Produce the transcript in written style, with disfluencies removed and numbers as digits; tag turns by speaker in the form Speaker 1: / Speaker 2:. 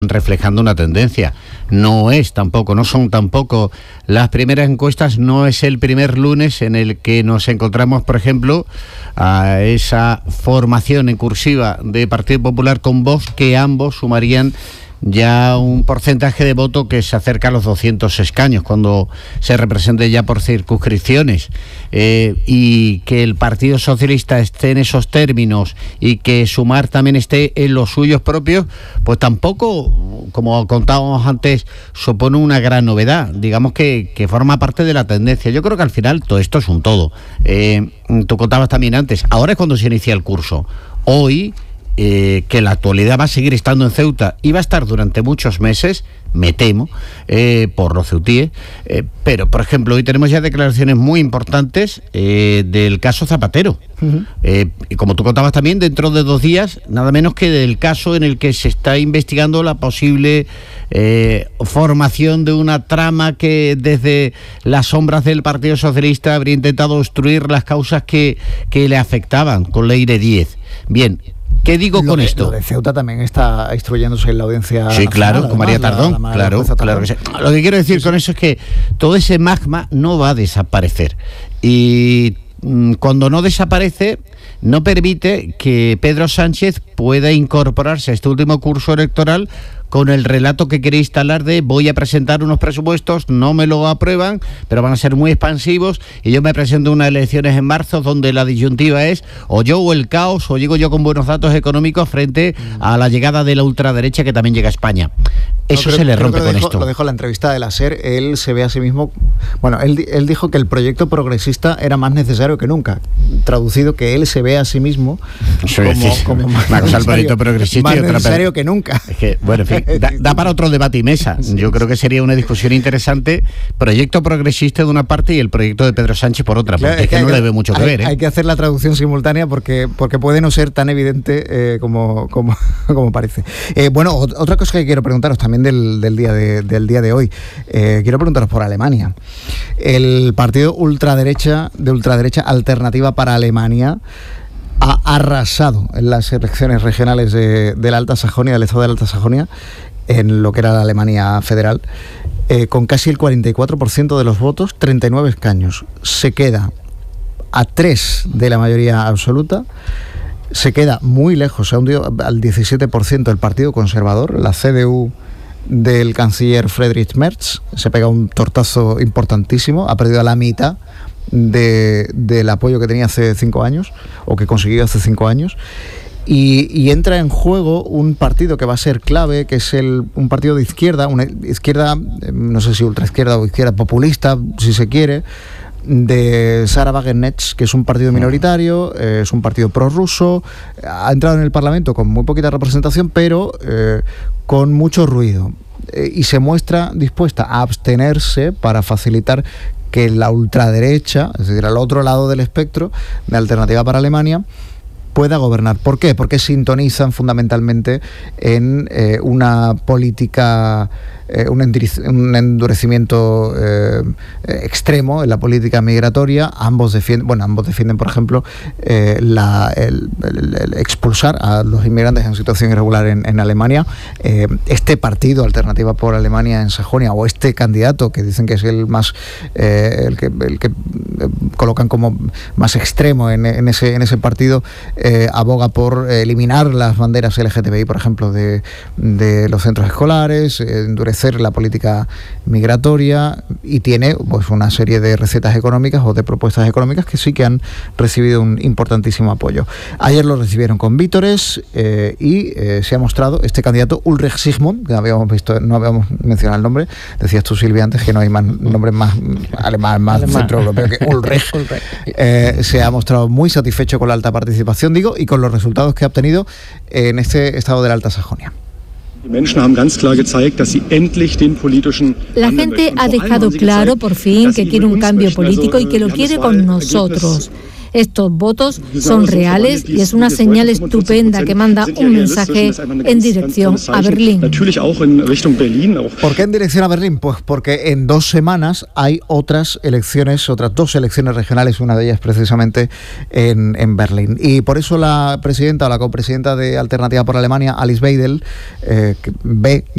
Speaker 1: reflejando una tendencia. No son tampoco las primeras encuestas, no es el primer lunes en el que nos encontramos, por ejemplo, a esa formación en cursiva de Partido Popular con Vox, que ambos sumarían ya un porcentaje de voto que se acerca a los 200 escaños cuando se represente ya por circunscripciones, y que el Partido Socialista esté en esos términos y que Sumar también esté en los suyos propios, pues tampoco, como contábamos antes, supone una gran novedad. Digamos que forma parte de la tendencia. Yo creo que al final todo esto es un todo. Tú contabas también antes, ahora es cuando se inicia el curso. Hoy, que la actualidad va a seguir estando en Ceuta y va a estar durante muchos meses, me temo, por los ceutíes, pero por ejemplo hoy tenemos ya declaraciones muy importantes del caso Zapatero. Y como tú contabas también, dentro de 2 días, nada menos que del caso en el que se está investigando la posible formación de una trama que desde las sombras del Partido Socialista habría intentado obstruir las causas que le afectaban con Leire Díez. Bien, ¿qué digo con esto?
Speaker 2: Lo de Ceuta también está instruyéndose en la audiencia.
Speaker 1: Sí, claro, con María Tardón. Claro
Speaker 2: Tardón.
Speaker 1: que sí. Lo que quiero decir con eso es que todo ese magma no va a desaparecer. Y cuando no desaparece, no permite que Pedro Sánchez pueda incorporarse a este último curso electoral con el relato que quiere instalar de voy a presentar unos presupuestos, no me lo aprueban, pero van a ser muy expansivos y yo me presento unas elecciones en marzo donde la disyuntiva es o yo o el caos, o llego yo con buenos datos económicos frente a la llegada de la ultraderecha que también llega a España. Eso se le rompe con esto.
Speaker 2: Lo dijo en la entrevista de la SER, él se ve a sí mismo, bueno, él dijo que el proyecto progresista era más necesario que nunca, traducido que él se ve a sí mismo como
Speaker 1: una cosa el proyecto progresista
Speaker 2: más
Speaker 1: y otra
Speaker 2: necesario que nunca.
Speaker 1: Es que, bueno, en fin, da para otro debate y mesa. Yo creo que sería una discusión interesante, proyecto progresista de una parte y el proyecto de Pedro Sánchez por otra, porque es que no le ve mucho que ver.
Speaker 2: Hay que hacer la traducción simultánea porque puede no ser tan evidente como parece. Bueno, otra cosa que quiero preguntaros también del día de hoy, quiero preguntaros por Alemania. El partido de ultraderecha Alternativa para Alemania ha arrasado en las elecciones regionales de la Alta Sajonia, del estado de la Alta Sajonia, en lo que era la Alemania federal, con casi el 44% de los votos, 39 escaños. Se queda a 3 de la mayoría absoluta, se queda muy lejos, se ha hundido al 17% el Partido Conservador, la CDU del canciller Friedrich Merz, se pega un tortazo importantísimo, ha perdido a la mitad del apoyo que tenía hace 5 años, o que consiguió hace 5 años, y entra en juego un partido que va a ser clave, que es un partido de izquierda, una izquierda, no sé si ultraizquierda o izquierda populista, si se quiere, de Sarah Wagenknecht, que es un partido minoritario, es un partido prorruso, ha entrado en el Parlamento con muy poquita representación, pero con mucho ruido, y se muestra dispuesta a abstenerse para facilitar que la ultraderecha, es decir, al otro lado del espectro de Alternativa para Alemania, pueda gobernar. ¿Por qué? Porque sintonizan fundamentalmente en una política, un endurecimiento extremo en la política migratoria. Ambos defienden, por ejemplo, el expulsar a los inmigrantes en situación irregular en Alemania. Este partido, Alternativa por Alemania en Sajonia, o este candidato que dicen que es el más el que colocan como más extremo en ese partido, aboga por eliminar las banderas LGTBI, por ejemplo, de los centros escolares, endurecer la política migratoria, y tiene pues una serie de recetas económicas o de propuestas económicas que sí que han recibido un importantísimo apoyo. Ayer lo recibieron con vítores y se ha mostrado este candidato Ulrich Sigmund, que no habíamos mencionado el nombre. Decías tú, Silvia, antes que no hay más nombres más alemán, más centroeuropeo que Ulrich. Se ha mostrado muy satisfecho con la alta participación, y con los resultados que ha obtenido en este estado de la Alta Sajonia.
Speaker 3: La gente ha dejado claro por fin que quiere un cambio político y que lo quiere con nosotros.
Speaker 4: Estos votos son reales y es una señal estupenda que manda un mensaje en dirección a Berlín.
Speaker 2: ¿Por qué en dirección a Berlín? Pues porque en 2 semanas hay otras 2 elecciones regionales, una de ellas precisamente en Berlín. Y por eso la presidenta o la copresidenta de Alternativa por Alemania, Alice Weidel, ve